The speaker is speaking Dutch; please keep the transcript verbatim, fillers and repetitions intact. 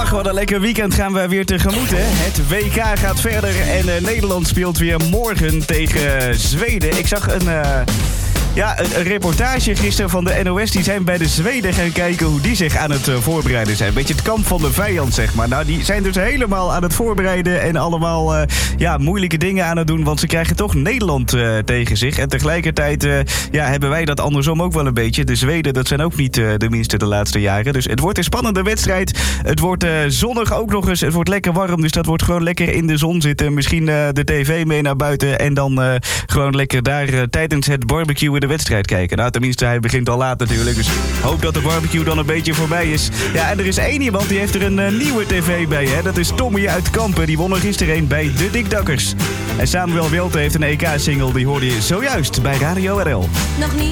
Ach, wat een lekker weekend gaan we weer tegemoet, hè. Het W K gaat verder en uh, Nederland speelt weer morgen tegen Zweden. Ik zag een... Uh... Ja, een, een reportage gisteren van de N O S. Die zijn bij de Zweden gaan kijken hoe die zich aan het uh, voorbereiden zijn. Beetje het kamp van de vijand, zeg maar. Nou, die zijn dus helemaal aan het voorbereiden en allemaal uh, ja, moeilijke dingen aan het doen. Want ze krijgen toch Nederland uh, tegen zich. En tegelijkertijd uh, ja, hebben wij dat andersom ook wel een beetje. De Zweden, dat zijn ook niet uh, de minste de laatste jaren. Dus het wordt een spannende wedstrijd. Het wordt uh, zonnig ook nog eens. Het wordt lekker warm, dus dat wordt gewoon lekker in de zon zitten. Misschien uh, de tv mee naar buiten. En dan uh, gewoon lekker daar uh, tijdens het barbecue de wedstrijd kijken. Nou, tenminste, hij begint al laat natuurlijk. Dus hoop dat de barbecue dan een beetje voorbij is. Ja, en er is één iemand die heeft er een uh, nieuwe tv bij, hè. Dat is Tommy uit Kampen. Die won er gisteren een bij de Dikdakkers. En Samuel Welte heeft een E K-single. Die hoorde je zojuist bij Radio R L. Nog niet.